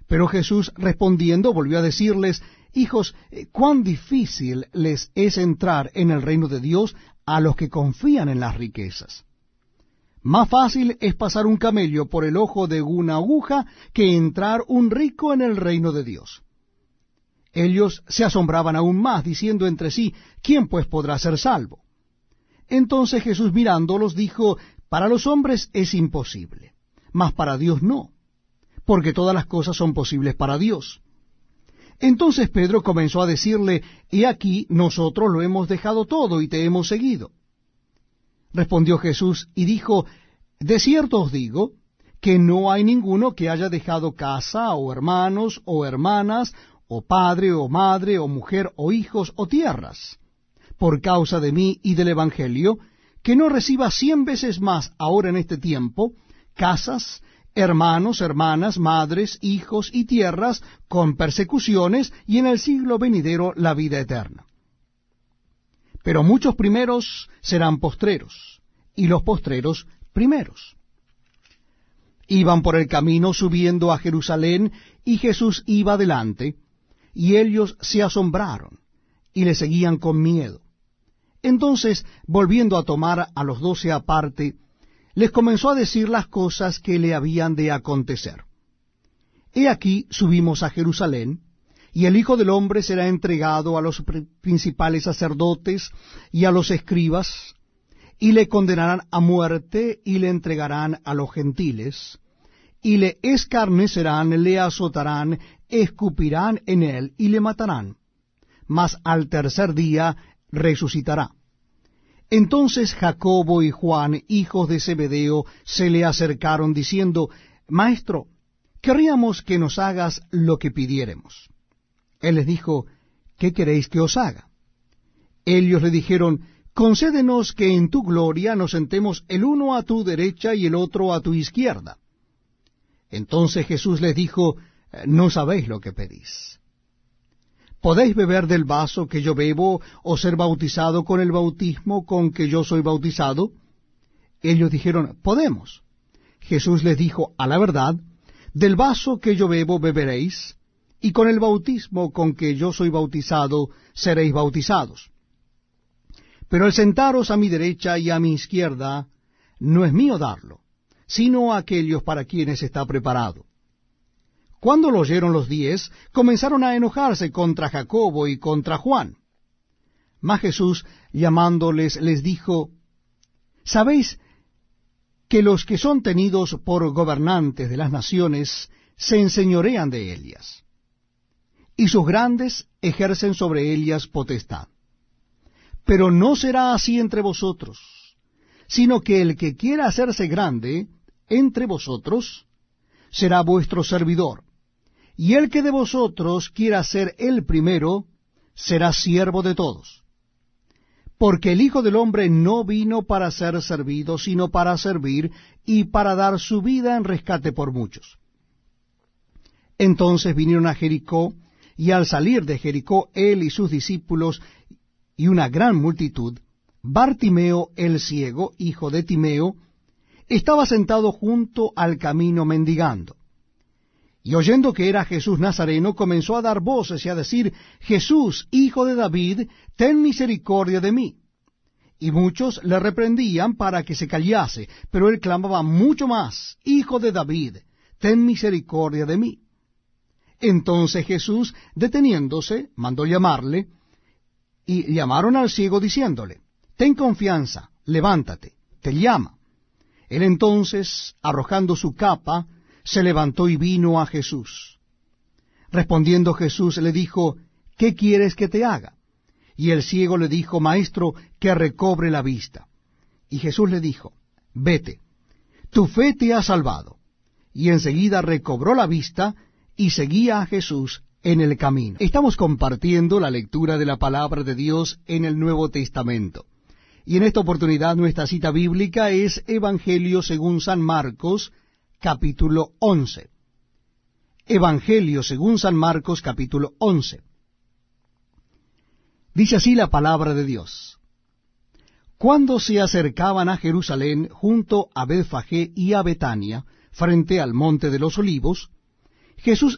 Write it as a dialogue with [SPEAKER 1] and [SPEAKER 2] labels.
[SPEAKER 1] Pero Jesús respondiendo volvió a decirles: Hijos, cuán difícil les es entrar en el reino de Dios a los que confían en las riquezas. Más fácil es pasar un camello por el ojo de una aguja que entrar un rico en el reino de Dios. Ellos se asombraban aún más, diciendo entre sí: ¿Quién pues podrá ser salvo? Entonces Jesús mirándolos dijo: Para los hombres es imposible, mas para Dios no, porque todas las cosas son posibles para Dios. Entonces Pedro comenzó a decirle: He aquí, nosotros lo hemos dejado todo y te hemos seguido. Respondió Jesús y dijo: De cierto os digo, que no hay ninguno que haya dejado casa, o hermanos, o hermanas, o padre, o madre, o mujer, o hijos, o tierras, por causa de mí y del Evangelio, que no reciba 100 veces más ahora en este tiempo, casas, hermanos, hermanas, madres, hijos y tierras, con persecuciones, y en el siglo venidero la vida eterna. Pero muchos primeros serán postreros, y los postreros primeros. Iban por el camino subiendo a Jerusalén, y Jesús iba delante, y ellos se asombraron, y le seguían con miedo. Entonces, volviendo a tomar a los 12 aparte, les comenzó a decir las cosas que le habían de acontecer. He aquí subimos a Jerusalén, y el Hijo del Hombre será entregado a los principales sacerdotes y a los escribas, y le condenarán a muerte, y le entregarán a los gentiles, y le escarnecerán, le azotarán, escupirán en él, y le matarán. Mas al tercer día resucitará. Entonces Jacobo y Juan, hijos de Zebedeo, se le acercaron, diciendo: Maestro, querríamos que nos hagas lo que pidiéremos. Él les dijo: ¿Qué queréis que os haga? Ellos le dijeron: Concédenos que en tu gloria nos sentemos el uno a tu derecha y el otro a tu izquierda. Entonces Jesús les dijo: No sabéis lo que pedís. ¿Podéis beber del vaso que yo bebo, o ser bautizado con el bautismo con que yo soy bautizado? Ellos dijeron: Podemos. Jesús les dijo: A la verdad, del vaso que yo bebo beberéis, y con el bautismo con que yo soy bautizado seréis bautizados. Pero el sentaros a mi derecha y a mi izquierda no es mío darlo, sino a aquellos para quienes está preparado. Cuando lo oyeron los 10, comenzaron a enojarse contra Jacobo y contra Juan. Mas Jesús, llamándoles, les dijo: ¿Sabéis que los que son tenidos por gobernantes de las naciones se enseñorean de ellas, y sus grandes ejercen sobre ellas potestad? Pero no será así entre vosotros, sino que el que quiera hacerse grande entre vosotros será vuestro servidor, y el que de vosotros quiera ser el primero será siervo de todos. Porque el Hijo del Hombre no vino para ser servido, sino para servir, y para dar su vida en rescate por muchos. Entonces vinieron a Jericó, y al salir de Jericó él y sus discípulos y una gran multitud, Bartimeo el ciego, hijo de Timeo, estaba sentado junto al camino mendigando. Y oyendo que era Jesús Nazareno, comenzó a dar voces y a decir: Jesús, hijo de David, ten misericordia de mí. Y muchos le reprendían para que se callase, pero él clamaba mucho más: Hijo de David, ten misericordia de mí. Entonces Jesús, deteniéndose, mandó llamarle, y llamaron al ciego diciéndole: Ten confianza, levántate, te llama. Él entonces, arrojando su capa, se levantó y vino a Jesús. Respondiendo Jesús le dijo: ¿Qué quieres que te haga? Y el ciego le dijo: Maestro, que recobre la vista. Y Jesús le dijo: Vete, tu fe te ha salvado. Y enseguida recobró la vista y seguía a Jesús en el camino. Estamos compartiendo la lectura de la palabra de Dios en el Nuevo Testamento. Y en esta oportunidad nuestra cita bíblica es Evangelio según San Marcos, capítulo 11. Evangelio según San Marcos, capítulo 11. Dice así la palabra de Dios: Cuando se acercaban a Jerusalén, junto a Betfagé y a Betania, frente al monte de los Olivos, Jesús